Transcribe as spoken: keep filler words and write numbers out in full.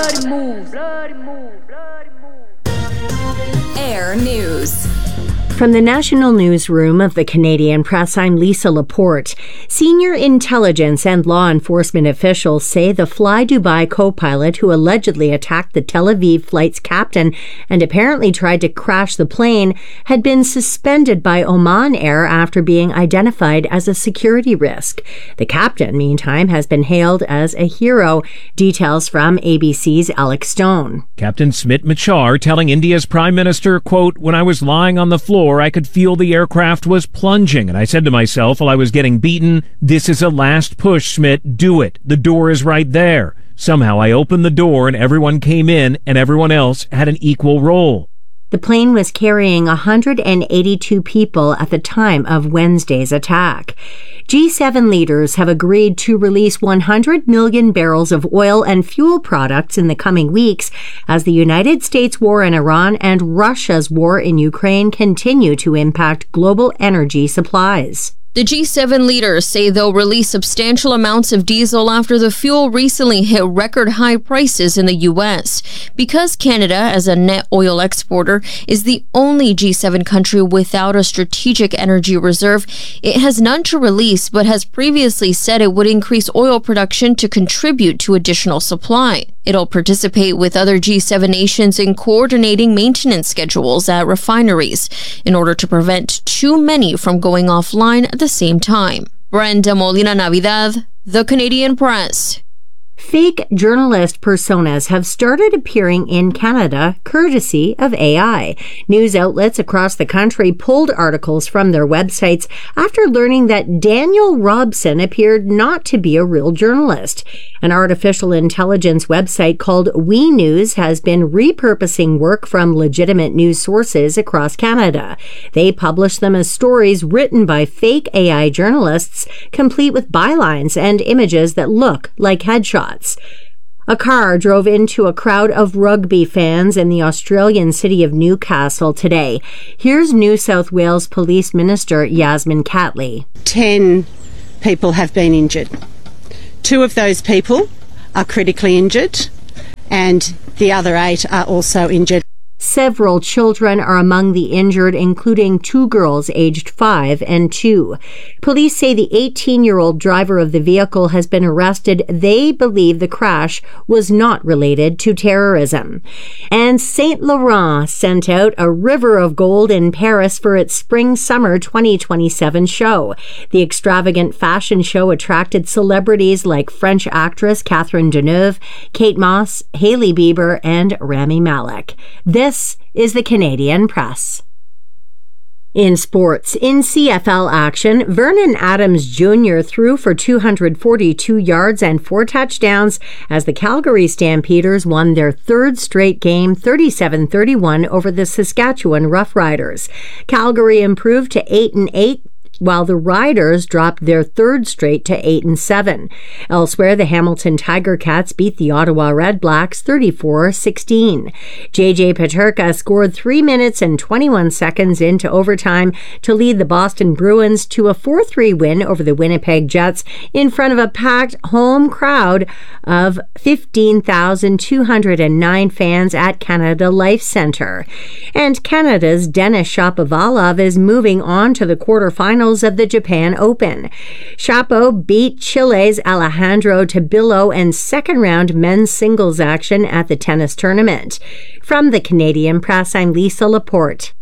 Air News. From the National Newsroom of the Canadian Press, I'm Lisa Laporte. Senior intelligence and law enforcement officials say the Fly Dubai co-pilot who allegedly attacked the Tel Aviv flight's captain and apparently tried to crash the plane had been suspended by Oman Air after being identified as a security risk. The captain, meantime, has been hailed as a hero. Details from A B C's Alex Stone. Captain Smit Machar telling India's Prime Minister, quote, "When I was lying on the floor, I could feel the aircraft was plunging, and I said to myself while I was getting beaten, this is a last push, Smit, do it. The door is right there. Somehow I opened the door and everyone came in and everyone else had an equal role." The plane was carrying one hundred eighty-two people at the time of Wednesday's attack. G seven leaders have agreed to release one hundred million barrels of oil and fuel products in the coming weeks as the United States war in Iran and Russia's war in Ukraine continue to impact global energy supplies. The G seven leaders say they'll release substantial amounts of diesel after the fuel recently hit record high prices in the U S. Because Canada, as a net oil exporter, is the only G seven country without a strategic energy reserve, it has none to release but has previously said it would increase oil production to contribute to additional supply. It'll participate with other G seven nations in coordinating maintenance schedules at refineries in order to prevent too many from going offline at the same time. Brenda Molina Navidad, The Canadian Press. Fake journalist personas have started appearing in Canada courtesy of A I. News outlets across the country pulled articles from their websites after learning that Daniel Robson appeared not to be a real journalist. An artificial intelligence website called We News has been repurposing work from legitimate news sources across Canada. They publish them as stories written by fake A I journalists, complete with bylines and images that look like headshots. A car drove into a crowd of rugby fans in the Australian city of Newcastle today. Here's New South Wales Police Minister Yasmin Catley. Ten people have been injured. Two of those people are critically injured, and the other eight are also injured. Several children are among the injured, including two girls aged five and two. Police say the eighteen-year-old driver of the vehicle has been arrested. They believe the crash was not related to terrorism. And Saint Laurent sent out a river of gold in Paris for its Spring-Summer twenty twenty-seven show. The extravagant fashion show attracted celebrities like French actress Catherine Deneuve, Kate Moss, Hailey Bieber, and Rami Malek. This This is the Canadian Press. In sports, in C F L action, Vernon Adams Junior threw for two hundred forty-two yards and four touchdowns as the Calgary Stampeders won their third straight game thirty-seven thirty-one over the Saskatchewan Roughriders. Calgary improved to eight and eight, while the Riders dropped their third straight to eight and seven. Elsewhere, the Hamilton Tiger Cats beat the Ottawa Red Blacks thirty-four sixteen. J J Peterka scored three minutes and twenty-one seconds into overtime to lead the Boston Bruins to a four three win over the Winnipeg Jets in front of a packed home crowd of fifteen thousand two hundred nine fans at Canada Life Centre. And Canada's Denis Shapovalov is moving on to the quarterfinals of the Japan Open. Shapo beat Chile's Alejandro Tabilo in second-round men's singles action at the tennis tournament. From the Canadian Press, I'm Lisa Laporte.